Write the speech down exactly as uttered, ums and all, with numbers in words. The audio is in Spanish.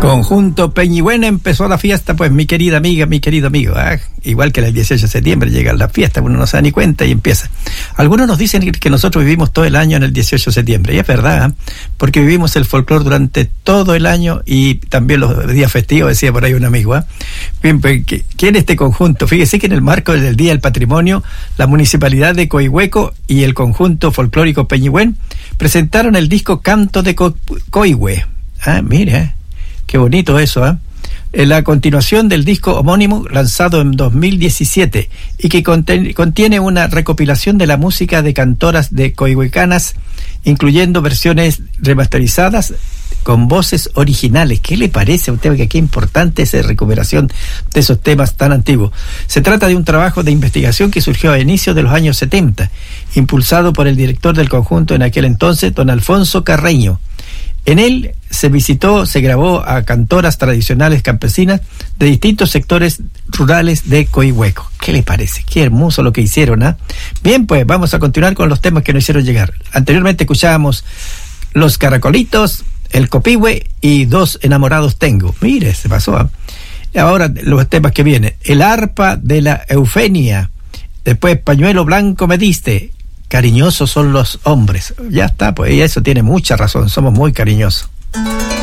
Conjunto Peñihuén empezó la fiesta, pues mi querida amiga, mi querido amigo, ¿eh? Igual que el dieciocho de septiembre llega la fiesta, uno no se da ni cuenta y empieza. Algunos nos dicen que nosotros vivimos todo el año en el dieciocho de septiembre, y es verdad, ¿eh? Porque vivimos el folclore durante todo el año y también los días festivos, decía por ahí un amigo. ¿eh? Bien, pues, ¿quién es este conjunto? Fíjese que en el marco del Día del Patrimonio, la Municipalidad de Coihueco y el Conjunto Folclórico Peñihuén presentaron el disco Canto de Co- Coihue. Ah, mire, qué bonito eso, ¿eh? En la continuación del disco homónimo lanzado en dos mil diecisiete y que conten- contiene una recopilación de la música de cantoras de coihuecanas, incluyendo versiones remasterizadas con voces originales. ¿Qué le parece a usted? Que qué importante esa recuperación de esos temas tan antiguos. Se trata de un trabajo de investigación que surgió a inicios de los años setenta, impulsado por el director del conjunto en aquel entonces, don Alfonso Carreño. En él se visitó, se grabó a cantoras tradicionales campesinas de distintos sectores rurales de Coihueco. ¿Qué le parece? Qué hermoso lo que hicieron, ¿ah? ¿eh? Bien, pues vamos a continuar con los temas que nos hicieron llegar. Anteriormente escuchábamos Los Caracolitos, El Copihue y Dos Enamorados Tengo. Mire, se pasó. ¿eh? Ahora los temas que vienen. El arpa de la Eufenia. Después Pañuelo Blanco me diste. Cariñosos son los hombres. Ya está, pues eso tiene mucha razón, somos muy cariñosos.